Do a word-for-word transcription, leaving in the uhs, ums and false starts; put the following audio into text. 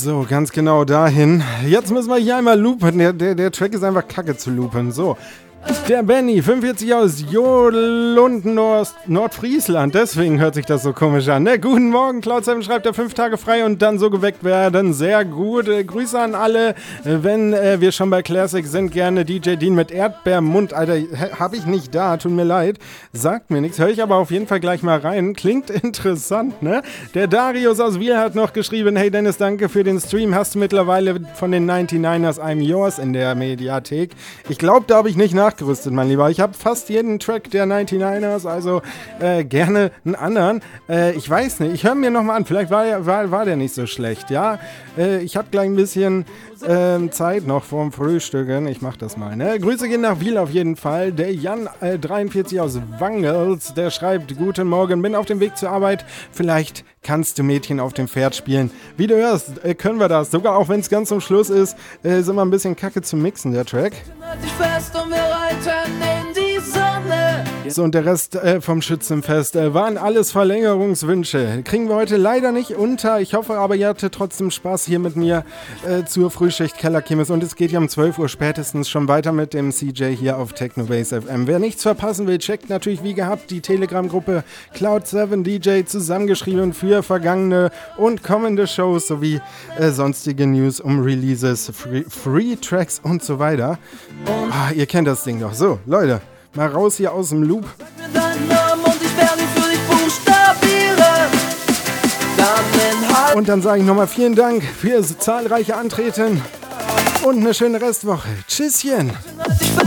So, ganz genau dahin. Jetzt müssen wir hier einmal loopen. Der, der, der Track ist einfach kacke zu loopen. So. Der Benny, fünfundvierzig aus Jodlund, Nord- Nordfriesland. Deswegen hört sich das so komisch an. Ne? Guten Morgen, Cloud sieben schreibt er fünf Tage frei und dann so geweckt werden. Sehr gut. Äh, Grüße an alle. Äh, wenn äh, wir schon bei Classic sind, gerne D J Dean mit Erdbeermund. Alter, hab ich nicht da. Tut mir leid. Sagt mir nichts. Höre ich aber auf jeden Fall gleich mal rein. Klingt interessant, ne? Der Darius aus Wiel hat noch geschrieben: Hey Dennis, danke für den Stream. Hast du mittlerweile von den neunundneunzigers I'm Yours in der Mediathek? Ich glaube, da habe ich nicht nach gerüstet, mein Lieber. Ich habe fast jeden Track der neunundneunzigers, also äh, gerne einen anderen. Äh, ich weiß nicht, ich höre mir nochmal an, vielleicht war der, war, war der nicht so schlecht, ja. Äh, ich habe gleich ein bisschen äh, Zeit noch vorm Frühstücken, ich mach das mal, ne. Grüße gehen nach Wiel auf jeden Fall. Der Jan, äh, dreiundvierzig aus Wangels, der schreibt: Guten Morgen, bin auf dem Weg zur Arbeit, vielleicht kannst du Mädchen auf dem Pferd spielen. Wie du hörst, äh, können wir das, sogar auch wenn es ganz zum Schluss ist, äh, ist immer ein bisschen kacke zu mixen, der Track. Fest und wir reiten in die Sonne. So, und der Rest äh, vom Schützenfest äh, waren alles Verlängerungswünsche. Kriegen wir heute leider nicht unter. Ich hoffe aber, ihr hattet trotzdem Spaß hier mit mir äh, zur Frühschicht Kellerkimmes. Und es geht ja um zwölf Uhr spätestens schon weiter mit dem C J hier auf Technobase F M. Wer nichts verpassen will, checkt natürlich wie gehabt die Telegram-Gruppe Cloud sieben D J, zusammengeschrieben für vergangene und kommende Shows sowie äh, sonstige News um Releases, Free, Free Tracks und so weiter. Ah, ihr kennt das Ding doch. So, Leute, mal raus hier aus dem Loop. Sag mir deinen Namen und ich werde ihn für dich buchstabieren. Dann in Halt. Und dann sage ich nochmal vielen Dank fürs zahlreiche Antreten und eine schöne Restwoche. Tschüsschen.